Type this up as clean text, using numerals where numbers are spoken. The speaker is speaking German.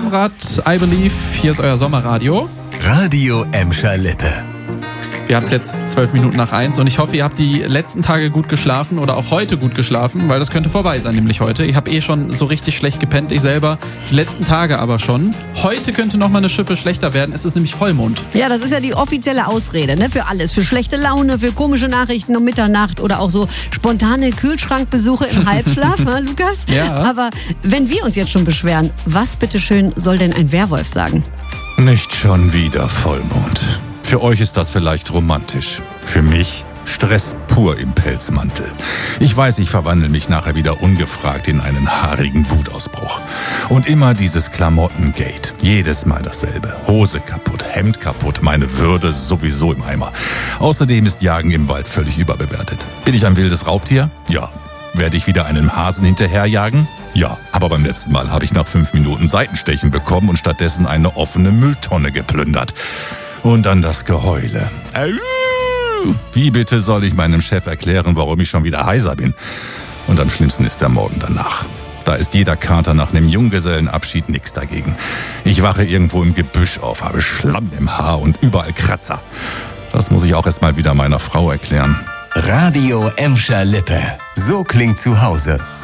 Konrad, I Believe, hier ist euer Sommerradio. Radio Emscher Lippe. Wir haben es jetzt 1:12 und ich hoffe, ihr habt die letzten Tage gut geschlafen oder auch heute gut geschlafen, weil das könnte vorbei sein, nämlich heute. Ich habe schon so richtig schlecht gepennt, ich selber, die letzten Tage aber schon. Heute könnte noch mal eine Schippe schlechter werden, es ist nämlich Vollmond. Ja, das ist ja die offizielle Ausrede, ne? Für alles, für schlechte Laune, für komische Nachrichten um Mitternacht oder auch so spontane Kühlschrankbesuche im Halbschlaf, ne, Lukas? Ja. Aber wenn wir uns jetzt schon beschweren, was bitteschön soll denn ein Werwolf sagen? Nicht schon wieder Vollmond. Für euch ist das vielleicht romantisch. Für mich Stress pur im Pelzmantel. Ich weiß, ich verwandle mich nachher wieder ungefragt in einen haarigen Wutausbruch. Und immer dieses Klamottengate. Jedes Mal dasselbe. Hose kaputt, Hemd kaputt, meine Würde sowieso im Eimer. Außerdem ist Jagen im Wald völlig überbewertet. Bin ich ein wildes Raubtier? Ja. Werde ich wieder einem Hasen hinterherjagen? Ja, aber beim letzten Mal habe ich nach 5 Minuten Seitenstechen bekommen und stattdessen eine offene Mülltonne geplündert. Und dann das Geheule. Wie bitte soll ich meinem Chef erklären, warum ich schon wieder heiser bin? Und am schlimmsten ist der Morgen danach. Da ist jeder Kater nach einem Junggesellenabschied nix dagegen. Ich wache irgendwo im Gebüsch auf, habe Schlamm im Haar und überall Kratzer. Das muss ich auch erst mal wieder meiner Frau erklären. Radio Emscher Lippe. So klingt zu Hause.